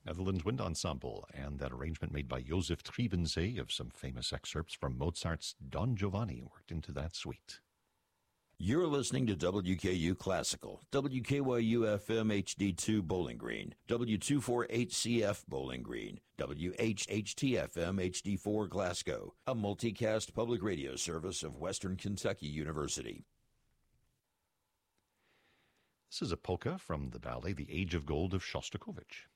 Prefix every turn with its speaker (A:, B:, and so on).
A: Netherlands Wind Ensemble, and that arrangement made by Josef Trebensee of some famous excerpts from Mozart's Don Giovanni worked into that suite.
B: You're listening to WKU Classical, WKYU-FM HD2 Bowling Green, W248CF Bowling Green, WHHT-FM HD4 Glasgow, a multicast public radio service of Western Kentucky University.
A: This is a polka from the ballet The Age of Gold of Shostakovich.